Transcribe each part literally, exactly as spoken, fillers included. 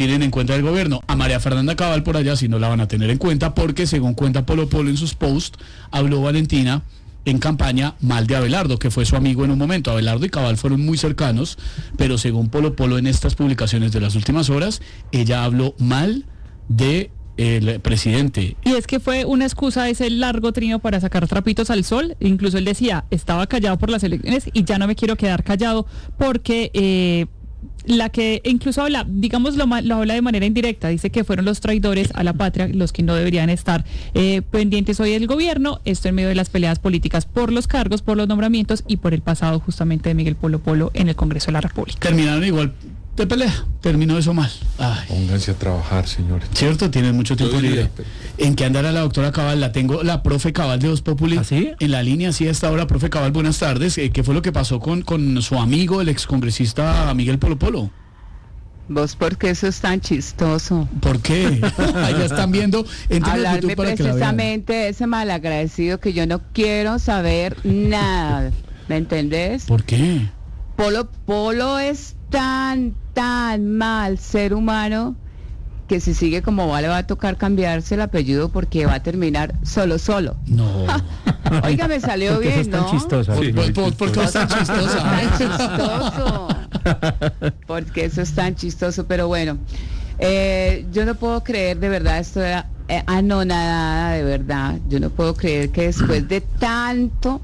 tienen en cuenta el gobierno. A María Fernanda Cabal por allá sí no la van a tener en cuenta, porque según cuenta Polo Polo en sus posts, habló Valentina en campaña mal de Abelardo, que fue su amigo en un momento. Abelardo y Cabal fueron muy cercanos, pero según Polo Polo en estas publicaciones de las últimas horas, ella habló mal de el presidente. Y es que fue una excusa ese largo trino para sacar trapitos al sol. Incluso él decía, estaba callado por las elecciones y ya no me quiero quedar callado porque eh, la que incluso habla, digamos, lo, lo habla de manera indirecta, dice que fueron los traidores a la patria los que no deberían estar eh, pendientes hoy del gobierno, esto en medio de las peleas políticas por los cargos, por los nombramientos y por el pasado justamente de Miguel Polo Polo en el Congreso de la República. Terminaron igual de pelea, terminó eso mal. Ay. Pónganse a trabajar, señores. Cierto, tienen mucho tiempo Todo el día, libre. pero- ¿En qué andará la doctora Cabal? La tengo, la profe Cabal de Voz Populi. ¿Ah, sí? En la línea, sí, a esta hora. Profe Cabal, buenas tardes. Eh, ¿Qué fue lo que pasó con, con su amigo, el excongresista Miguel Polo Polo? Vos, porque eso es tan chistoso. ¿Por qué? Allá están viendo. Entren a Hablarme YouTube para que la vean. precisamente de ese malagradecido que yo no quiero saber nada. ¿Me entendés? ¿Por qué? Polo Polo es tan, tan mal ser humano que si sigue como va le va a tocar cambiarse el apellido porque va a terminar solo, solo. No. Oiga, me salió Porque eso bien, es tan ¿no? chistoso. ¿Por, Sí, por- muy por- por qué es tan chistosa? Tan chistoso. Porque eso es tan chistoso, pero bueno. Eh, yo no puedo creer, de verdad, estoy eh, anonadada, de verdad. Yo no puedo creer que después de tanto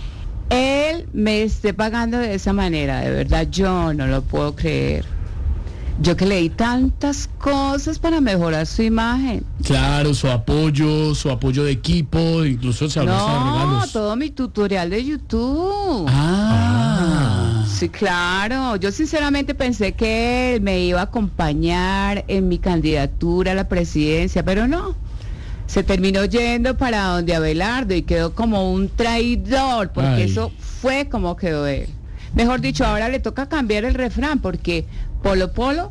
él me esté pagando de esa manera, de verdad, yo no lo puedo creer. Yo que leí tantas cosas para mejorar su imagen. Claro, su apoyo, su apoyo de equipo, incluso se habló hasta de No, regalos. todo mi tutorial de YouTube. Ah. Sí, claro. Yo sinceramente pensé que él me iba a acompañar en mi candidatura a la presidencia, pero no. Se terminó yendo para donde Abelardo y quedó como un traidor, porque Ay. eso fue como quedó él. Mejor dicho, ahora le toca cambiar el refrán, porque Polo Polo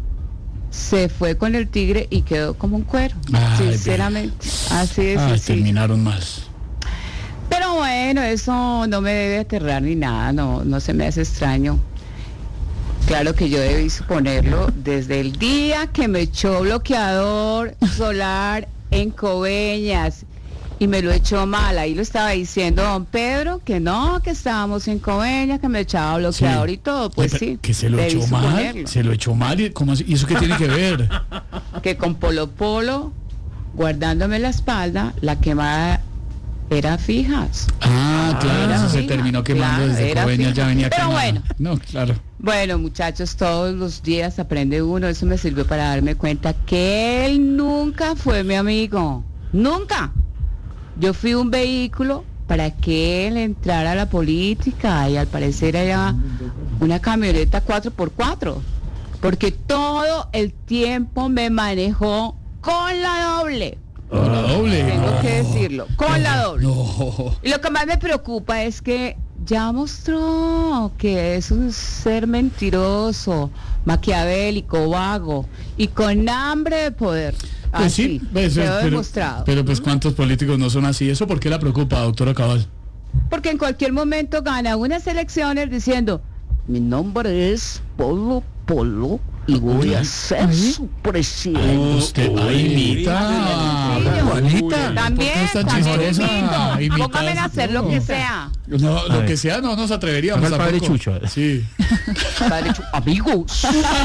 se fue con el tigre y quedó como un cuero. Ay, sinceramente. Así es. Ay, así. terminaron mal. Pero bueno, eso no me debe aterrar ni nada, no, no se me hace extraño. Claro que yo debí suponerlo desde el día que me echó bloqueador solar en Coveñas y me lo echó mal. Ahí lo estaba diciendo don Pedro, que no, que estábamos en Coveñas, que me echaba bloqueador Sí. y todo. Pues Oye, sí, que se lo debí echó mal, suponerlo. se lo echó mal. ¿Y, cómo así? ¿Y eso qué tiene que ver? Que con Polo Polo, guardándome la espalda, la quemada era fijas. Ah, claro, era eso se fija, terminó quemando claro, desde era Coveñas, fija. ya venía Pero quemada. bueno. No, claro. Bueno, muchachos, todos los días aprende uno. Eso me sirvió para darme cuenta que él nunca fue mi amigo. Nunca. Yo fui un vehículo para que él entrara a la política y al parecer era una camioneta cuatro por cuatro. Porque todo el tiempo me manejó con la doble. Con la doble. Tengo que decirlo, con la doble. No. Y lo que más me preocupa es que ya mostró que es un ser mentiroso, maquiavélico, vago y con hambre de poder. Pues Así, sí, pues, quedó pero, demostrado. pero pues cuántos políticos no son así. ¿Eso por qué la preocupa, doctora Cabal? Porque en cualquier momento gana unas elecciones diciendo, mi nombre es Polo Polo y voy a ser su presidente. Usted, ay, imita. Sí, yo. Juanita. También, ¿Por qué es tan también chistosa? invito. Imitas Póngame a hacer lo todo. que sea. No, lo ver. que sea, no nos atreveríamos. Haga el padre tampoco. Chucho. Sí. Padre Chu- amigos.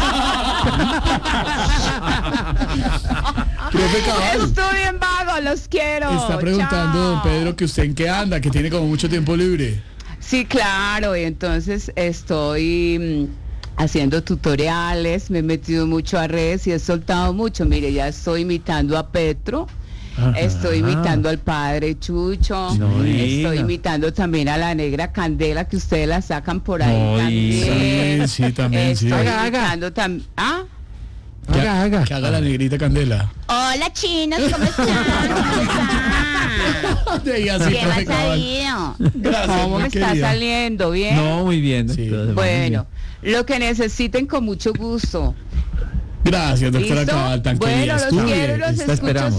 Profe Cabal, Estoy en vago, los quiero. está preguntando don Chao. Pedro que usted en qué anda, que tiene como mucho tiempo libre. Sí, claro, y entonces estoy mm, haciendo tutoriales, me he metido mucho a redes y he soltado mucho. Mire, ya estoy imitando a Petro, Ajá. estoy imitando al padre Chucho, No estoy diga. imitando también a la negra Candela que ustedes la sacan por ahí No también. Sí, sí, también, sí. Estoy Haga, haga. imitando también. ¿Ah? Que, Haga, haga. que haga la negrita Candela. Hola chinos, ¿cómo están? ¿Cómo están? Y así, ¿Qué profe más ha Cabal. ido? Gracias, ¿Cómo muy me está querida. saliendo? ¿Bien? No, muy bien. Sí. Todo se va muy Bueno, bien. lo que necesiten con mucho gusto. Gracias, doctora ¿Listo? Cabal, tan Bueno, querida. los Estudie, quiero y los está escucho esperamos.